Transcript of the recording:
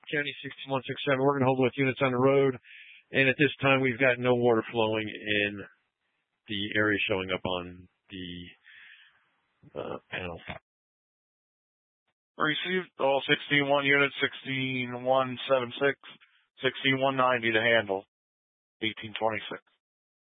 County 6167. We're going to hold with units on the road. And at this time, we've got no water flowing in the area showing up on the panel. Received all 16-1 units, 16-176, 16-190 to handle, 1826.